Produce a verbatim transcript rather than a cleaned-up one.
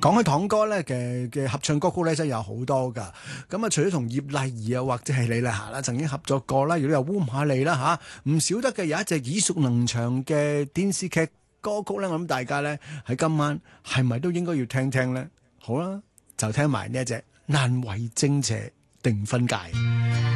講起堂哥咧嘅嘅合唱歌曲咧，真係有好多噶。咁啊，除咗同葉麗儀啊，或者係李麗霞啦，曾經合作過啦，如果有烏瑪利啦吓，唔少得嘅有一隻耳熟能詳嘅電視劇歌曲咧，我諗大家咧喺今晚係咪都應該要聽聽咧？好啦，就聽埋呢一隻難為正邪定分界。